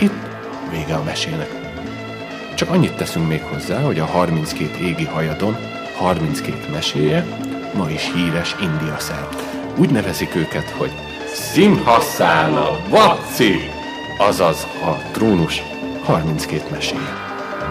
Itt vége a mesének. Csak annyit teszünk még hozzá, hogy a 32 égi hajadon 32 meséje ma is híres India szerte. Úgy nevezik őket, hogy Simhaszána Vaci, azaz a trónus 32 meséje.